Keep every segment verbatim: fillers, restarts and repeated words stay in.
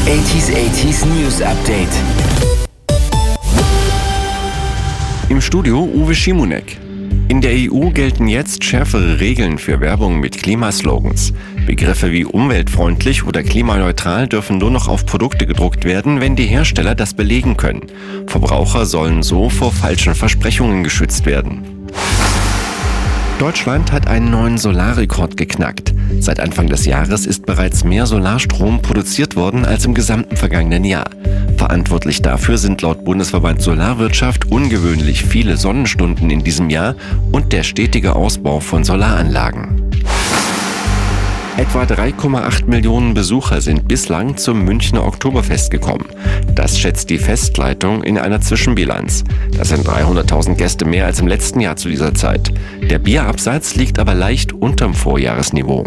achtziger achtziger News Update. Im Studio Uwe Schimonek. In der E U gelten jetzt schärfere Regeln für Werbung mit Klimaslogans. Begriffe wie umweltfreundlich oder klimaneutral dürfen nur noch auf Produkte gedruckt werden, wenn die Hersteller das belegen können. Verbraucher sollen so vor falschen Versprechungen geschützt werden. Deutschland hat einen neuen Solarrekord geknackt. Seit Anfang des Jahres ist bereits mehr Solarstrom produziert worden als im gesamten vergangenen Jahr. Verantwortlich dafür sind laut Bundesverband Solarwirtschaft ungewöhnlich viele Sonnenstunden in diesem Jahr und der stetige Ausbau von Solaranlagen. Etwa drei Komma acht Millionen Besucher sind bislang zum Münchner Oktoberfest gekommen. Das schätzt die Festleitung in einer Zwischenbilanz. Das sind dreihunderttausend Gäste mehr als im letzten Jahr zu dieser Zeit. Der Bierabsatz liegt aber leicht unterm Vorjahresniveau.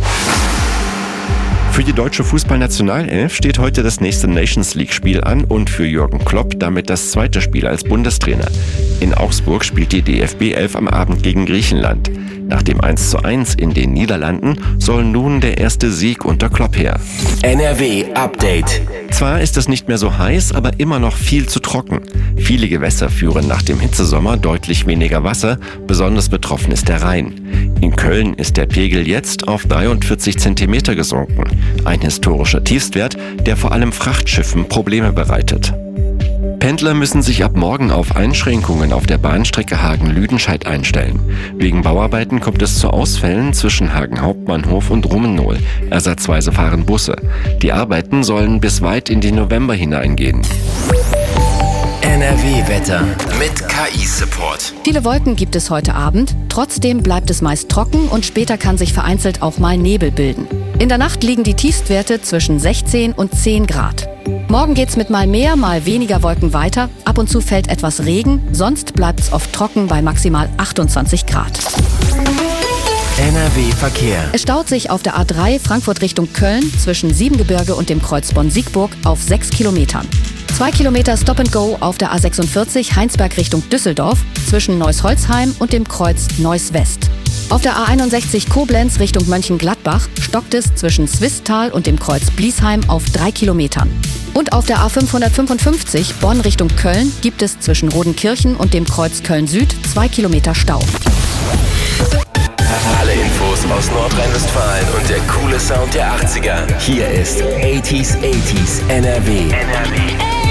Für die deutsche Fußballnationalelf steht heute das nächste Nations-League-Spiel an und für Jürgen Klopp damit das zweite Spiel als Bundestrainer. In Augsburg spielt die D F B elf am Abend gegen Griechenland. Nach dem eins zu eins in den Niederlanden soll nun der erste Sieg unter Klopp her. N R W Update. Zwar ist es nicht mehr so heiß, aber immer noch viel zu trocken. Viele Gewässer führen nach dem Hitzesommer deutlich weniger Wasser, besonders betroffen ist der Rhein. In Köln ist der Pegel jetzt auf dreiundvierzig Zentimeter gesunken. Ein historischer Tiefstwert, der vor allem Frachtschiffen Probleme bereitet. Pendler müssen sich ab morgen auf Einschränkungen auf der Bahnstrecke Hagen-Lüdenscheid einstellen. Wegen Bauarbeiten kommt es zu Ausfällen zwischen Hagen-Hauptbahnhof und Rummenohl. Ersatzweise fahren Busse. Die Arbeiten sollen bis weit in den November hineingehen. N R W-Wetter mit K I-Support. Viele Wolken gibt es heute Abend, trotzdem bleibt es meist trocken und später kann sich vereinzelt auch mal Nebel bilden. In der Nacht liegen die Tiefstwerte zwischen sechzehn und zehn Grad. Morgen geht's mit mal mehr, mal weniger Wolken weiter. Ab und zu fällt etwas Regen, sonst bleibt's oft trocken bei maximal achtundzwanzig Grad. N R W-Verkehr. Es staut sich auf der A drei Frankfurt Richtung Köln zwischen Siebengebirge und dem Kreuz Bonn-Siegburg auf sechs Kilometern. Zwei Kilometer Stop and Go auf der A sechsundvierzig Heinsberg Richtung Düsseldorf zwischen Neuss-Holzheim und dem Kreuz Neuss-West. Auf der A einundsechzig Koblenz Richtung Mönchengladbach stockt es zwischen Swisttal und dem Kreuz Bliesheim auf drei Kilometern. Und auf der A fünfhundertfünfundfünfzig Bonn Richtung Köln gibt es zwischen Rodenkirchen und dem Kreuz Köln-Süd zwei Kilometer Stau. Alle Infos aus Nordrhein-Westfalen und der coole Sound der achtziger. Hier ist achtziger achtziger N R W. N R W.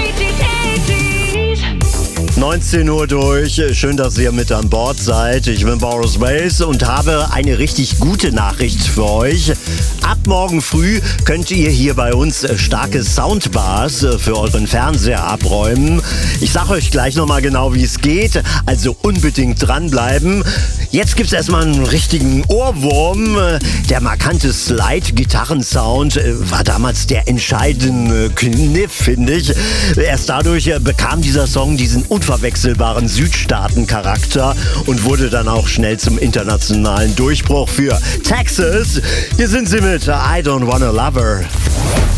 neunzehn Uhr durch. Schön, dass ihr mit an Bord seid. Ich bin Boris Ways und habe eine richtig gute Nachricht für euch. Ab morgen früh könnt ihr hier bei uns starke Soundbars für euren Fernseher abräumen. Ich sage euch gleich nochmal genau, wie es geht. Also unbedingt dranbleiben. Jetzt gibt's erstmal einen richtigen Ohrwurm. Der markante Slide-Gitarrensound war damals der entscheidende Kniff, finde ich. Erst dadurch bekam dieser Song diesen unverwechselbaren Südstaaten-Charakter und wurde dann auch schnell zum internationalen Durchbruch für Texas. Hier sind sie mit I Don't Wanna Love Her.